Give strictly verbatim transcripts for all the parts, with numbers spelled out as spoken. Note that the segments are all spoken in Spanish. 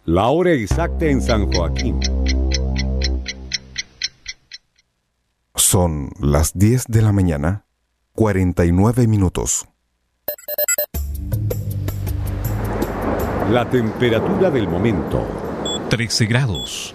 La hora exacta en San Joaquín. Son las diez de la mañana, cuarenta y nueve minutos. La temperatura del momento. trece grados.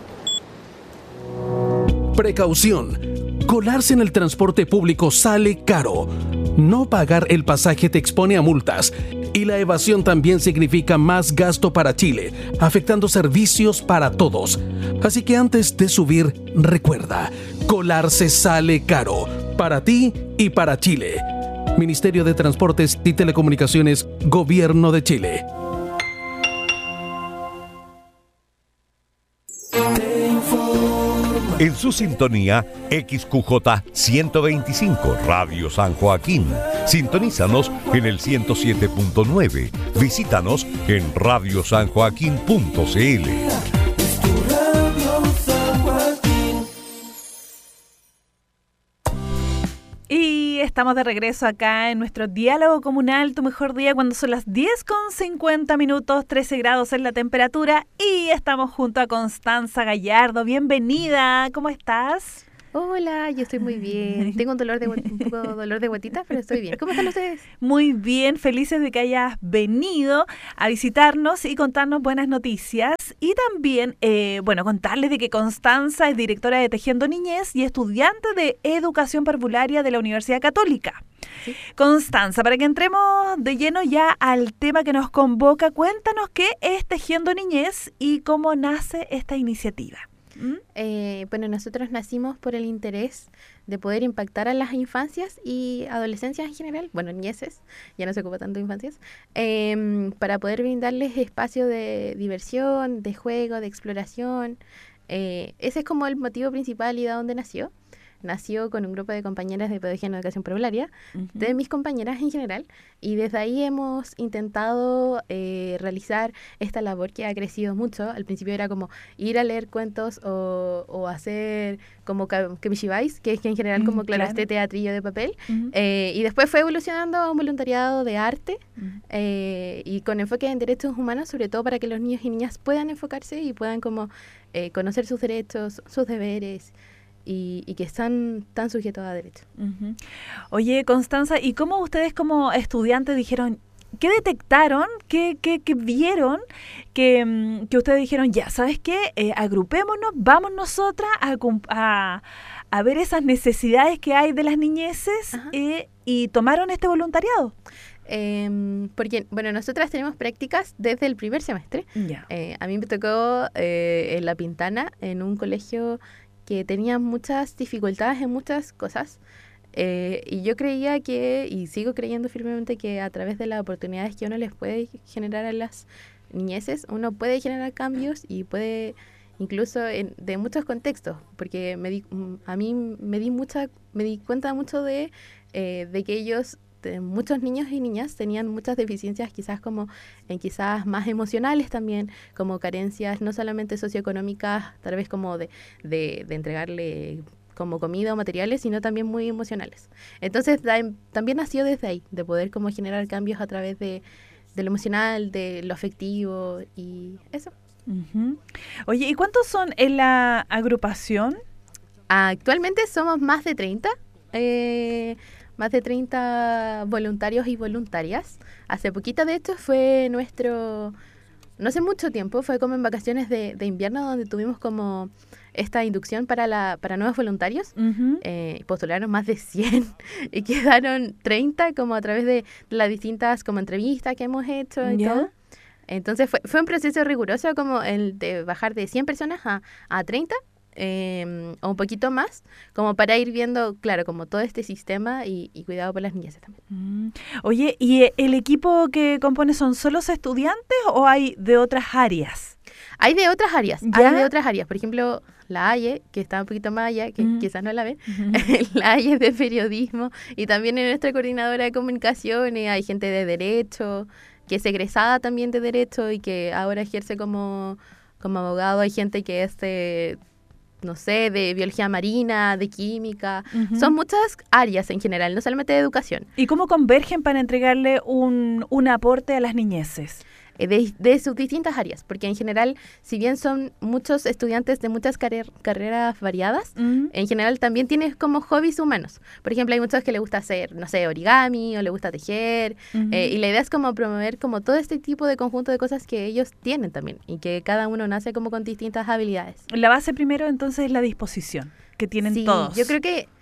Precaución. Colarse en el transporte público sale caro. No pagar el pasaje te expone a multas. Y la evasión también significa más gasto para Chile, afectando servicios para todos. Así que antes de subir, recuerda, colarse sale caro. Para ti y para Chile. Ministerio de Transportes y Telecomunicaciones, Gobierno de Chile. En su sintonía, X Q J ciento veinticinco, Radio San Joaquín. Sintonízanos en el ciento siete punto nueve. Visítanos en radio san joaquín punto c l. Y estamos de regreso acá en nuestro diálogo comunal, tu mejor día, cuando son las diez con cincuenta minutos, trece grados en la temperatura, y estamos junto a Constanza Gallardo. Bienvenida, ¿cómo estás? Hola, yo estoy muy bien. Tengo un dolor de un poco dolor de guatita, pero estoy bien. ¿Cómo están ustedes? Muy bien, felices de que hayas venido a visitarnos y contarnos buenas noticias. Y también, eh, bueno, contarles de que Constanza es directora de Tejiendo Niñez y estudiante de Educación Parvularia de la Universidad Católica. ¿Sí? Constanza, para que entremos de lleno ya al tema que nos convoca, cuéntanos qué es Tejiendo Niñez y cómo nace esta iniciativa. ¿Mm? Eh, bueno, nosotros nacimos por el interés de poder impactar a las infancias y adolescencias en general, bueno, niñeces, ya no se ocupa tanto infancias, eh, para poder brindarles espacio de diversión, de juego, de exploración. Eh, ese es como el motivo principal y de dónde nació. Nació con un grupo de compañeras de Pedagogía en Educación Parvularia, uh-huh. de mis compañeras en general, y desde ahí hemos intentado eh, realizar esta labor que ha crecido mucho. Al principio era como ir a leer cuentos o, o hacer como kamishibai, que es que en general como, claro, claro, este teatrillo de papel, uh-huh. eh, y después fue evolucionando a un voluntariado de arte, uh-huh. eh, y con enfoque en derechos humanos, sobre todo para que los niños y niñas puedan enfocarse y puedan como eh, conocer sus derechos, sus deberes, Y, y que están tan sujetos a derechos. Uh-huh. Oye, Constanza, ¿y cómo ustedes como estudiantes dijeron, qué detectaron, qué, qué, qué vieron, que, que ustedes dijeron, ya, ¿sabes qué? Eh, agrupémonos, vamos nosotras a, a, a ver esas necesidades que hay de las niñeces eh, y tomaron este voluntariado? Eh, porque, bueno, nosotras tenemos prácticas desde el primer semestre. Yeah. Eh, a mí me tocó eh, en La Pintana, en un colegio que tenía muchas dificultades en muchas cosas, eh, y yo creía que, y sigo creyendo firmemente, que a través de las oportunidades que uno les puede generar a las niñeces, uno puede generar cambios y puede, incluso en, de muchos contextos, porque me di, a mí me di mucha, me di cuenta mucho de, eh, de que ellos, de muchos niños y niñas tenían muchas deficiencias, quizás como en quizás más emocionales también, como carencias no solamente socioeconómicas, tal vez como de, de, de entregarle como comida o materiales, sino también muy emocionales. Entonces da, también nació desde ahí, de poder como generar cambios a través de, de lo emocional, de lo afectivo y eso. Uh-huh. Oye, ¿y cuántos son en la agrupación? Actualmente somos más de treinta, eh, más de treinta voluntarios y voluntarias. Hace poquito, de hecho, fue nuestro, no hace mucho tiempo, fue como en vacaciones de, de invierno, donde tuvimos como esta inducción para la para nuevos voluntarios. Uh-huh. Eh, postularon más de cien y quedaron treinta como a través de las distintas como entrevistas que hemos hecho y yeah. todo. Entonces fue, fue un proceso riguroso como el de bajar de cien personas a, a treinta. Eh, o un poquito más, como para ir viendo, claro, como todo este sistema y, y cuidado por las niñas también. Mm. Oye, ¿y el equipo que compone son solos estudiantes o hay de otras áreas? Hay de otras áreas, ¿Ya? hay de otras áreas. Por ejemplo, la A Y E, que está un poquito más allá, que uh-huh. quizás no la ven, uh-huh. la A Y E es de periodismo, y también en nuestra coordinadora de comunicaciones hay gente de derecho, que es egresada también de derecho y que ahora ejerce como, como abogado. Hay gente que es de, no sé, de biología marina, de química. Uh-huh. Son muchas áreas en general, no solamente de educación. ¿Y cómo convergen para entregarle un, un aporte a las niñeces? eh, de, de sus distintas áreas, porque en general, si bien son muchos estudiantes de muchas carrer- carreras variadas, uh-huh. en general también tienes como hobbies humanos. Por ejemplo, hay muchos que les gusta hacer, no sé, origami o les gusta tejer, uh-huh. eh, y la idea es como promover como todo este tipo de conjunto de cosas que ellos tienen también y que cada uno nace como con distintas habilidades. La base primero entonces es la disposición que tienen sí, todos. Yo creo que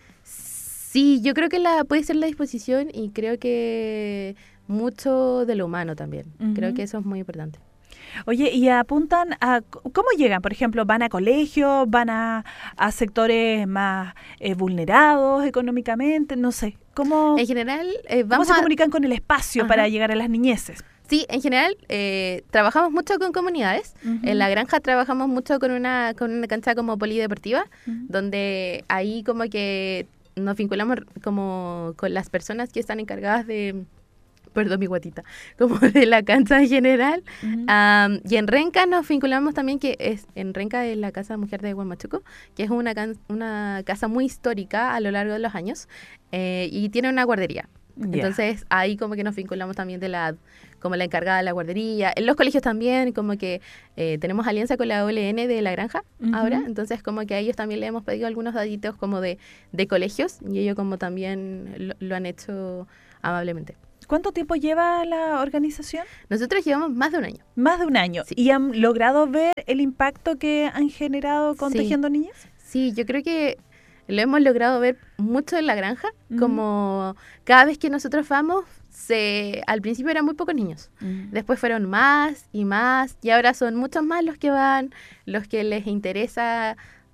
sí, yo creo que la puede ser la disposición y creo que mucho de lo humano también. Uh-huh. Creo que eso es muy importante. Oye, y apuntan a, ¿cómo llegan? Por ejemplo, ¿van a colegios? ¿Van a, a sectores más eh, vulnerados económicamente? No sé. ¿Cómo, en general, eh, vamos ¿cómo se a... comunican con el espacio Ajá. para llegar a las niñeces? Sí, en general eh, trabajamos mucho con comunidades. Uh-huh. En la granja trabajamos mucho con una, con una cancha como polideportiva, uh-huh. donde ahí como que nos vinculamos como con las personas que están encargadas de... Perdón, mi guatita, como de la cancha en general. Uh-huh. Um, y en Renca nos vinculamos también, que es en Renca es la Casa Mujer de Huamachuco, que es una, can, una casa muy histórica a lo largo de los años, eh, y tiene una guardería. Yeah. Entonces ahí como que nos vinculamos también de la como la encargada de la guardería. En los colegios también como que eh, tenemos alianza con la O L N de la granja uh-huh. ahora, entonces como que a ellos también le hemos pedido algunos daditos como de, de colegios y ellos como también lo, lo han hecho amablemente. ¿Cuánto tiempo lleva la organización? Nosotros llevamos más de un año. Más de un año. Sí. ¿Y han logrado ver el impacto que han generado con sí. Tejiendo Niñez? Sí, yo creo que lo hemos logrado ver mucho en la granja, uh-huh. como cada vez que nosotros vamos, se, al principio eran muy pocos niños, uh-huh. después fueron más y más, y ahora son muchos más los que van, los que les interesa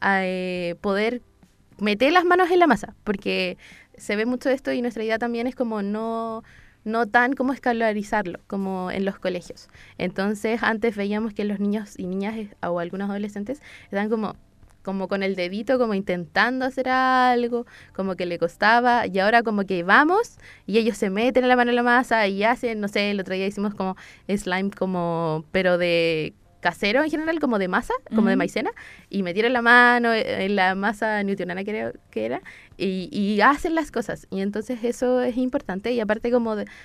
eh, poder meter las manos en la masa, porque se ve mucho esto y nuestra idea también es como no... no tan como escolarizarlo, como en los colegios. Entonces, antes veíamos que los niños y niñas o algunos adolescentes estaban como, como con el dedito, como intentando hacer algo, como que le costaba, y ahora como que vamos, y ellos se meten la mano en la masa y hacen, no sé, el otro día hicimos como slime, como pero de casero en general, como de masa, como uh-huh. de maicena, y metieron la mano en la masa newtonana creo que era, y, y hacen las cosas, y entonces eso es importante, y aparte como de,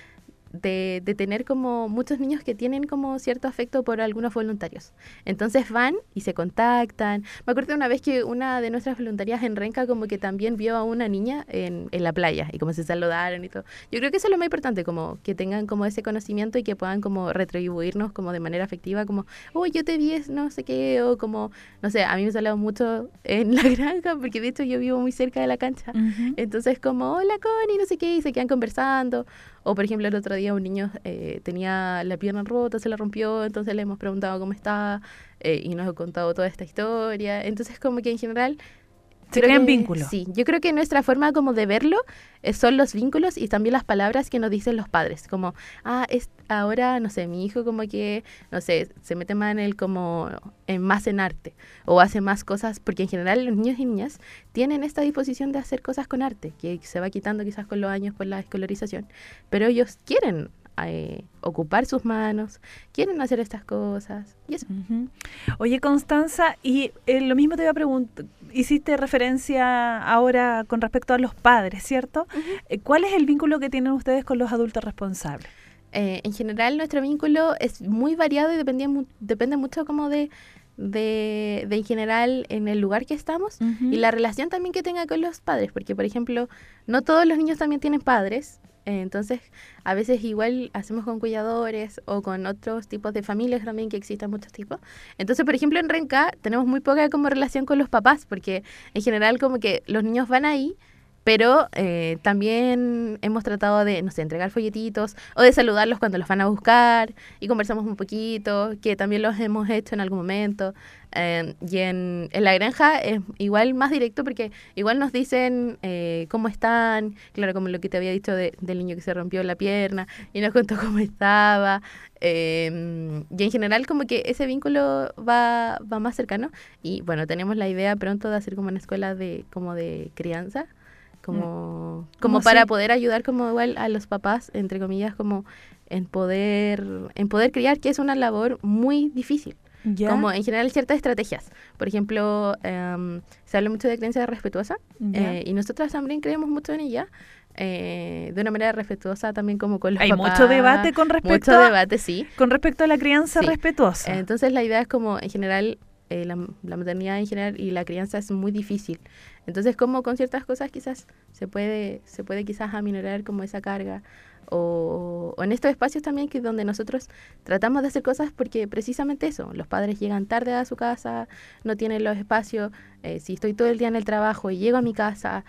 de, de tener como muchos niños que tienen como cierto afecto por algunos voluntarios, entonces van y se contactan. Me acuerdo una vez que una de nuestras voluntarias en Renca como que también vio a una niña en, en la playa, y como se saludaron y todo. Yo creo que eso es lo más importante, como que tengan como ese conocimiento y que puedan como retribuirnos como de manera afectiva, como, oh, yo te vi, no sé qué, o como, no sé, a mí me salió mucho en la granja, porque de hecho yo vivo muy cerca de la cancha, uh-huh. entonces como, hola Connie, no sé qué, y se quedan conversando. O, por ejemplo, el otro día un niño eh, tenía la pierna rota, se la rompió, entonces le hemos preguntado cómo está eh, y nos ha contado toda esta historia. Entonces, como que en general... Se crean vínculos. Sí, yo creo que nuestra forma como de verlo eh, son los vínculos y también las palabras que nos dicen los padres. Como, ah, es ahora, no sé, mi hijo como que, no sé, se mete más en el como, en más en arte o hace más cosas, porque en general los niños y niñas tienen esta disposición de hacer cosas con arte, que se va quitando quizás con los años por la escolarización, pero ellos quieren eh, ocupar sus manos, quieren hacer estas cosas y eso. Uh-huh. Oye, Constanza, y eh, lo mismo te iba a preguntar, hiciste referencia ahora con respecto a los padres, ¿cierto? Uh-huh. Eh, ¿Cuál es el vínculo que tienen ustedes con los adultos responsables? Eh, en general nuestro vínculo es muy variado y depende, depende mucho como de, de, de en general en el lugar que estamos uh-huh. y la relación también que tenga con los padres, porque por ejemplo no todos los niños también tienen padres, eh, entonces a veces igual hacemos con cuidadores o con otros tipos de familias también, que existen muchos tipos. Entonces por ejemplo en Renca tenemos muy poca como relación con los papás, porque en general como que los niños van ahí, pero eh, también hemos tratado de, no sé, entregar folletitos o de saludarlos cuando los van a buscar y conversamos un poquito, que también los hemos hecho en algún momento. Eh, y en, en la granja es igual más directo, porque igual nos dicen eh, cómo están, claro, como lo que te había dicho de, del niño que se rompió la pierna y nos contó cómo estaba. Eh, y en general como que ese vínculo va, va más cercano. Y bueno, tenemos la idea pronto de hacer como una escuela de, como de crianza, como como para así? poder ayudar como igual a los papás, entre comillas, como en poder en poder criar, que es una labor muy difícil, ¿Ya? como en general ciertas estrategias. Por ejemplo, um, se habla mucho de creencia respetuosa eh, y nosotras también creemos mucho en ella. Eh, de una manera respetuosa también como con los Hay papás. mucho debate con respecto mucho a, debate, sí. con respecto a la crianza Sí. respetuosa. Entonces la idea es como en general eh, la, la maternidad en general y la crianza es muy difícil. Entonces como con ciertas cosas quizás se puede se puede quizás aminorar como esa carga o, o en estos espacios también que donde nosotros tratamos de hacer cosas porque precisamente eso, los padres llegan tarde a su casa, no tienen los espacios, eh, si estoy todo el día en el trabajo y llego a mi casa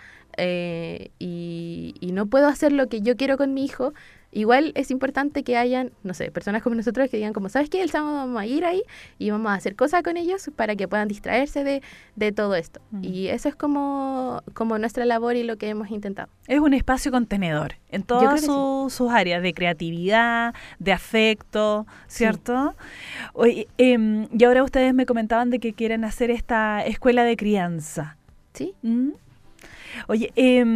eh, y, y no puedo hacer lo que yo quiero con mi hijo, igual es importante que hayan, no sé, personas como nosotros que digan como, ¿sabes qué? El sábado vamos a ir ahí y vamos a hacer cosas con ellos para que puedan distraerse de, de todo esto. Mm. Y eso es como, como nuestra labor y lo que hemos intentado. Es un espacio contenedor en todas su, sí. sus áreas de creatividad, de afecto, ¿cierto? Sí. Oye, eh, y ahora ustedes me comentaban de que quieren hacer esta escuela de crianza. Sí. ¿Mm? Oye,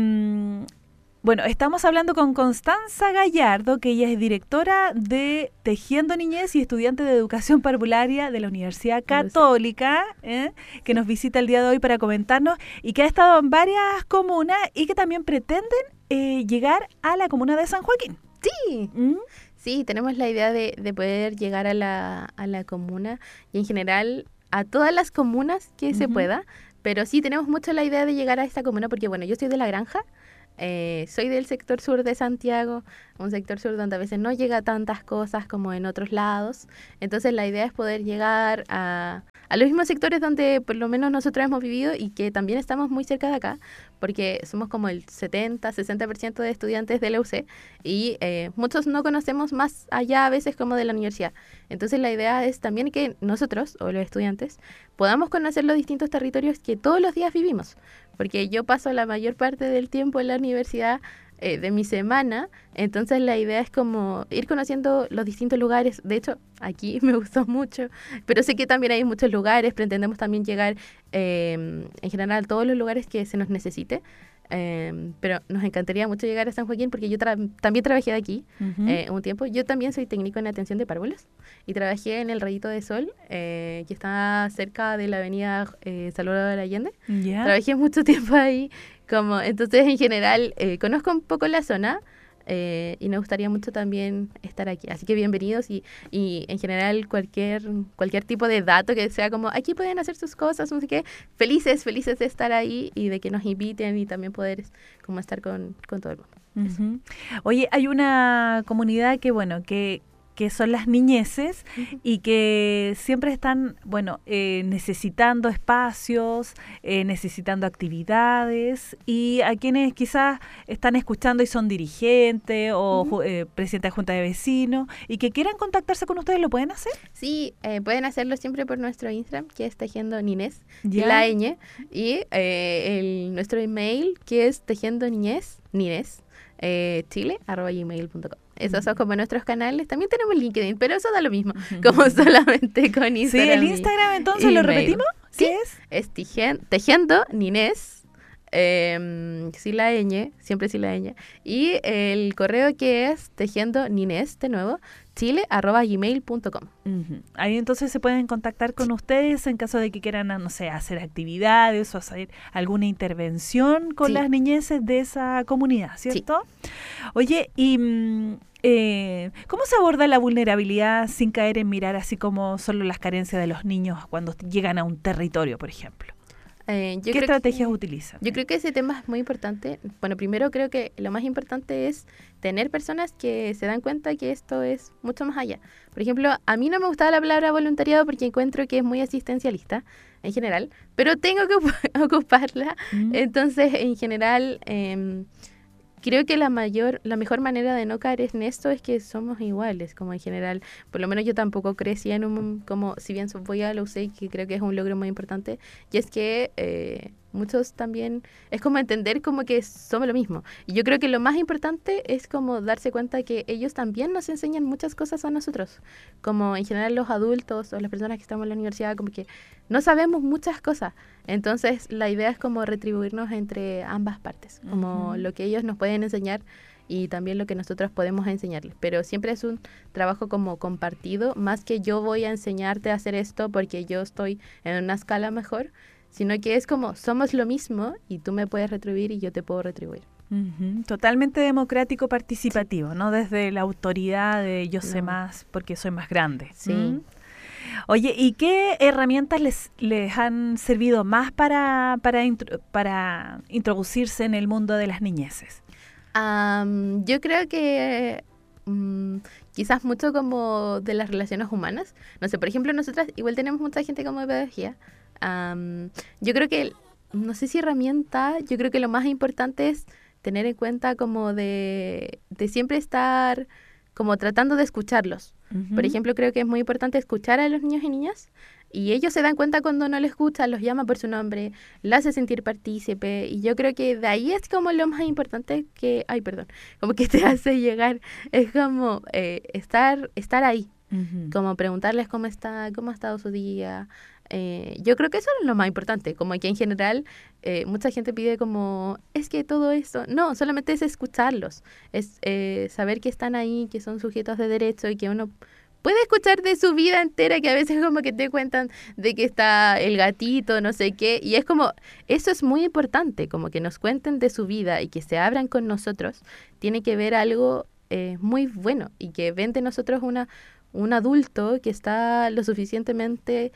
eh, bueno, estamos hablando con Constanza Gallardo, que ella es directora de Tejiendo Niñez y estudiante de Educación Parvularia de la Universidad Católica, ¿eh? que nos visita el día de hoy para comentarnos y que ha estado en varias comunas y que también pretenden eh, llegar a la comuna de San Joaquín. Sí, ¿Mm? sí, tenemos la idea de, de poder llegar a la, a la comuna y en general a todas las comunas que uh-huh. se pueda, pero sí tenemos mucho la idea de llegar a esta comuna porque, bueno, yo soy de La Granja. Eh, soy del sector sur de Santiago, un sector sur donde a veces no llega tantas cosas como en otros lados. Entonces la idea es poder llegar a, a los mismos sectores donde por lo menos nosotros hemos vivido y que también estamos muy cerca de acá, porque somos como el setenta, sesenta por ciento de estudiantes de la U C y eh, muchos no conocemos más allá a veces como de la universidad. Entonces la idea es también que nosotros, o los estudiantes, podamos conocer los distintos territorios que todos los días vivimos. Porque yo paso la mayor parte del tiempo en la universidad eh, de mi semana, entonces la idea es como ir conociendo los distintos lugares. De hecho, aquí me gustó mucho, pero sé que también hay muchos lugares, pretendemos también llegar eh, en general a todos los lugares que se nos necesite. Eh, pero nos encantaría mucho llegar a San Joaquín porque yo tra- también trabajé de aquí uh-huh. eh, un tiempo. Yo también soy técnico en atención de párvulos y trabajé en el Rayito de Sol, eh, que está cerca de la avenida eh, Salvador Allende. Yeah. Trabajé mucho tiempo ahí, como entonces en general eh, conozco un poco la zona. Eh, y nos gustaría mucho también estar aquí. Así que bienvenidos y, y en general cualquier cualquier tipo de dato que sea como aquí pueden hacer sus cosas, no sé qué, felices, felices de estar ahí y de que nos inviten y también poder como estar con, con todo el mundo. Uh-huh. Oye, hay una comunidad que, bueno, que... que son las niñeces uh-huh. y que siempre están, bueno, eh, necesitando espacios, eh, necesitando actividades y a quienes quizás están escuchando y son dirigentes o uh-huh. eh, presidente de junta de vecinos y que quieran contactarse con ustedes, ¿lo pueden hacer? Sí, eh, pueden hacerlo siempre por nuestro Instagram, que es Tejiendo Niñez, ¿Ya? la ñ, y eh, el, nuestro email, que es Tejiendo Niñez, Niñez, eh, chile, arroba gmail punto com. Esos son como nuestros canales. También tenemos LinkedIn, pero eso da lo mismo, uh-huh. como solamente con Instagram. Sí, el Instagram entonces, ¿lo repetimos? ¿Qué sí, es? Es tejen, Tejiendo Niñez, eh, sí la ñ, siempre sí la ñ. Y el correo que es Tejiendo Niñez, de nuevo, chile arroba gmail punto com. Uh-huh. Ahí entonces se pueden contactar con ustedes en caso de que quieran, no sé, hacer actividades o hacer alguna intervención con sí. las niñeces de esa comunidad, ¿cierto? Sí. Oye, y eh, ¿cómo se aborda la vulnerabilidad sin caer en mirar así como solo las carencias de los niños cuando llegan a un territorio, por ejemplo? Eh, yo ¿Qué creo estrategias que, utilizan? Yo creo que ese tema es muy importante. Bueno, primero creo que lo más importante es tener personas que se dan cuenta que esto es mucho más allá. Por ejemplo, a mí no me gustaba la palabra voluntariado porque encuentro que es muy asistencialista en general, pero tengo que ocuparla. Mm. Entonces, en general, eh, creo que la mayor, la mejor manera de no caer en esto es que somos iguales, como en general. Por lo menos yo tampoco crecí en un, como si bien voy a la U C I, que creo que es un logro muy importante, y es que eh, muchos también, es como entender como que somos lo mismo. Y yo creo que lo más importante es como darse cuenta que ellos también nos enseñan muchas cosas a nosotros, como en general los adultos o las personas que estamos en la universidad, como que no sabemos muchas cosas. Entonces la idea es como retribuirnos entre ambas partes, como uh-huh. lo que ellos nos pueden enseñar y también lo que nosotros podemos enseñarles. Pero siempre es un trabajo como compartido, más que yo voy a enseñarte a hacer esto porque yo estoy en una escala mejor, sino que es como somos lo mismo y tú me puedes retribuir y yo te puedo retribuir. Uh-huh. Totalmente democrático, participativo, sí. No desde la autoridad de yo sé No. más porque soy más grande. Sí. ¿Mm? Oye, ¿y qué herramientas les, les han servido más para, para, intro, para introducirse en el mundo de las niñeces? Um, yo creo que um, quizás mucho como de las relaciones humanas. No sé, por ejemplo, nosotras igual tenemos mucha gente como de pedagogía. Um, yo creo que, no sé si herramienta, yo creo que lo más importante es tener en cuenta como de, de siempre estar como tratando de escucharlos. Uh-huh. Por ejemplo, creo que es muy importante escuchar a los niños y niñas y ellos se dan cuenta cuando no les escuchan, los llama por su nombre, los hace sentir partícipe y yo creo que de ahí es como lo más importante que, ay, perdón, como que te hace llegar, es como eh, estar, estar ahí, uh-huh. como preguntarles cómo está, cómo ha estado su día. Eh, yo creo que eso es lo más importante, como que en general eh, mucha gente pide como, es que todo esto, no, solamente es escucharlos, es eh, saber que están ahí, que son sujetos de derecho y que uno puede escuchar de su vida entera, que a veces como que te cuentan de que está el gatito, no sé qué, y es como, eso es muy importante, como que nos cuenten de su vida y que se abran con nosotros, tiene que ver algo eh, muy bueno y que ven de nosotros una, un adulto que está lo suficientemente...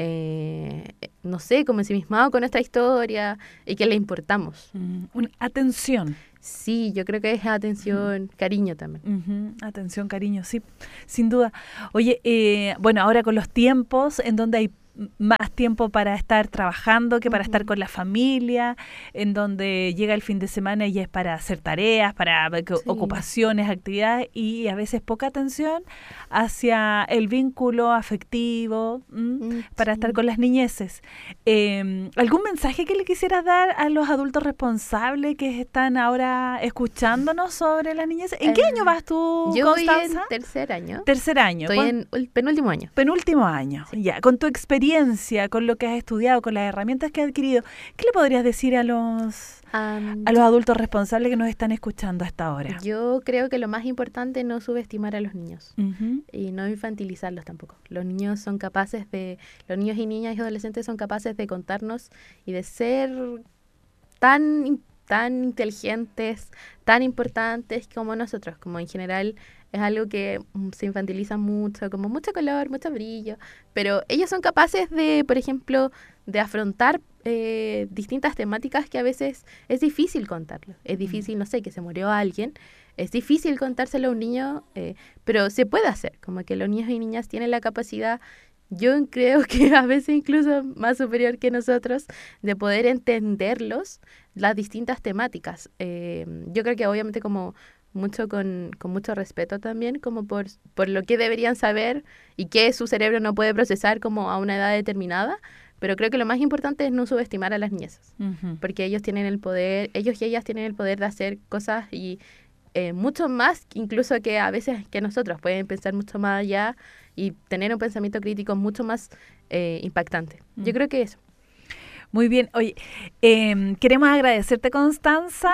Eh, no sé, como ensimismado con nuestra historia y que le importamos. Mm, una atención. Sí, yo creo que es atención, uh-huh. cariño también. Uh-huh. Atención, cariño, sí, sin duda. Oye, eh, bueno, ahora con los tiempos en donde hay más tiempo para estar trabajando que para uh-huh. estar con la familia, en donde llega el fin de semana y es para hacer tareas, para sí. ocupaciones, actividades y a veces poca atención hacia el vínculo afectivo ¿m? para sí. estar con las niñeces. Eh, ¿Algún mensaje que le quisieras dar a los adultos responsables que están ahora escuchándonos sobre las niñeces? ¿En eh, qué año vas tú, yo Constanza? Yo voy en tercer año. Tercer año. Estoy en el penúltimo año. Penúltimo año, sí. Ya, con tu experiencia experiencia, con lo que has estudiado, con las herramientas que has adquirido, ¿qué le podrías decir a los um, a los adultos responsables que nos están escuchando hasta ahora? Yo creo que lo más importante es no subestimar a los niños uh-huh. y no infantilizarlos tampoco. Los niños son capaces de, los niños y niñas y adolescentes son capaces de contarnos y de ser tan, tan inteligentes, tan importantes como nosotros, como en general. Es algo que se infantiliza mucho, como mucho color, mucho brillo, pero ellos son capaces de, por ejemplo, de afrontar eh, distintas temáticas que a veces es difícil contarlo. Es difícil, no sé, que se murió alguien, es difícil contárselo a un niño, eh, pero se puede hacer, como que los niños y niñas tienen la capacidad, yo creo que a veces incluso más superior que nosotros, de poder entenderlos, las distintas temáticas. Eh, yo creo que obviamente como... mucho con, con mucho respeto también, como por, por lo que deberían saber y que su cerebro no puede procesar como a una edad determinada, pero creo que lo más importante es no subestimar a las niñezas, uh-huh. porque ellos tienen el poder, ellos y ellas tienen el poder de hacer cosas y eh, mucho más incluso que a veces que nosotros, pueden pensar mucho más allá y tener un pensamiento crítico mucho más eh, impactante. Uh-huh. Yo creo que eso. Muy bien. Oye, eh, queremos agradecerte, Constanza,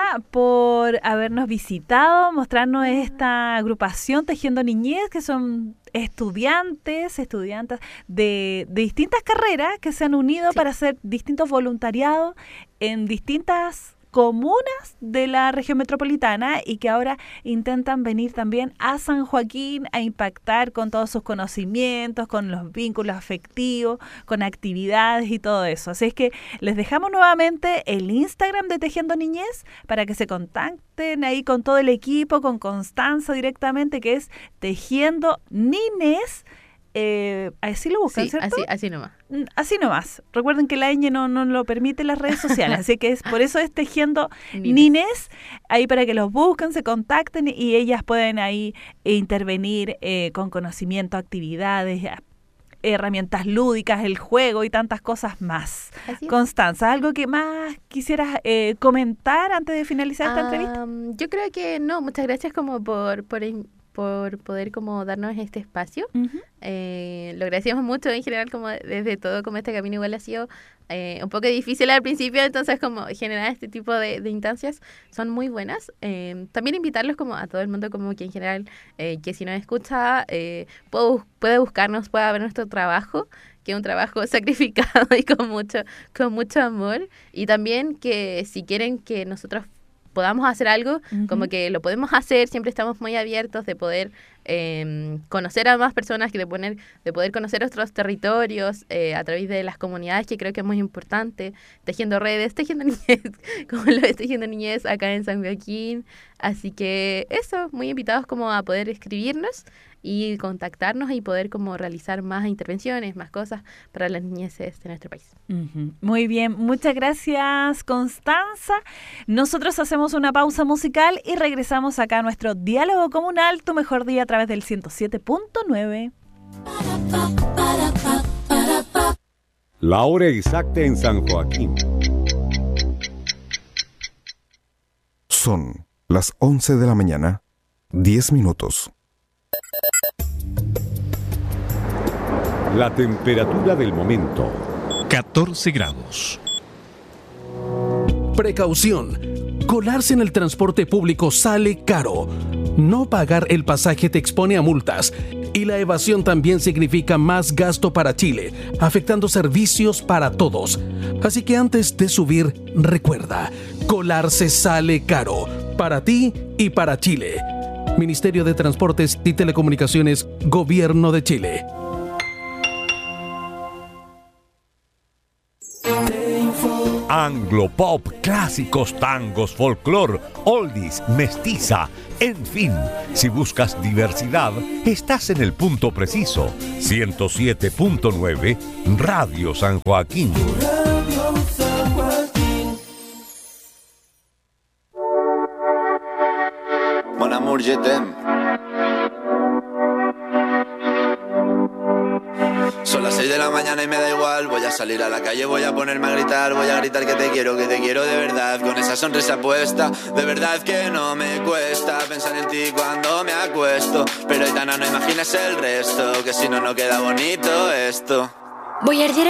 por habernos visitado, mostrarnos esta agrupación Tejiendo Niñez, que son estudiantes, estudiantes de, de distintas carreras que se han unido sí. para hacer distintos voluntariados en distintas comunas de la región metropolitana y que ahora intentan venir también a San Joaquín a impactar con todos sus conocimientos, con los vínculos afectivos, con actividades y todo eso. Así es que les dejamos nuevamente el Instagram de Tejiendo Niñez para que se contacten ahí con todo el equipo, con Constanza directamente, que es Tejiendo Niñez. Eh, así lo buscan, sí, ¿cierto? Así, así nomás. Así nomás. Recuerden que la ñ no, no lo permite en las redes sociales, así que es por eso es Tejiendo Niñez, ahí para que los busquen, se contacten y ellas pueden ahí intervenir eh, con conocimiento, actividades, herramientas lúdicas, el juego y tantas cosas más. Constanza, ¿algo que más quisieras eh, comentar antes de finalizar esta um, entrevista? Yo creo que no, muchas gracias como por... por por poder como darnos este espacio. Ujú. Eh, lo agradecemos mucho en general, como desde todo, como este camino igual ha sido eh, un poco difícil al principio, entonces como generar este tipo de, de instancias son muy buenas. Eh, también invitarlos como a todo el mundo, como que en general, eh, que si nos escucha, eh, puede, puede buscarnos, puede ver nuestro trabajo, que es un trabajo sacrificado y con mucho, con mucho amor. Y también que si quieren que nosotros podamos hacer algo, uh-huh. como que lo podemos hacer, siempre estamos muy abiertos de poder eh, conocer a más personas, que de, poner, de poder conocer otros territorios eh, a través de las comunidades, que creo que es muy importante, tejiendo redes, tejiendo niñez, como lo es Tejiendo Niñez acá en San Joaquín. Así que eso, muy invitados como a poder escribirnos y contactarnos y poder como realizar más intervenciones, más cosas para las niñeces de nuestro país. Uh-huh. Muy bien, muchas gracias, Constanza. Nosotros hacemos una pausa musical y regresamos acá a nuestro Diálogo Comunal, Tu Mejor Día, a través del ciento siete punto nueve. La hora exacta en San Joaquín. Son las once de la mañana, diez minutos. La temperatura del momento. catorce grados. Precaución. Colarse en el transporte público sale caro. No pagar el pasaje te expone a multas. Y la evasión también significa más gasto para Chile, afectando servicios para todos. Así que antes de subir, recuerda, colarse sale caro. Para ti y para Chile. Ministerio de Transportes y Telecomunicaciones, Gobierno de Chile. Anglo Pop, clásicos, tangos, folclor, oldies, mestiza, en fin, si buscas diversidad, estás en el punto preciso. ciento siete punto nueve, Radio San Joaquín. Mon amour, je t'aime. Son las seis de la mañana y me da igual. Voy a salir a la calle, voy a ponerme a gritar. Voy a gritar que te quiero, que te quiero de verdad. Con esa sonrisa puesta, de verdad que no me cuesta pensar en ti cuando me acuesto. Pero Aitana, no imagines el resto, que si no, no queda bonito esto. Voy a arder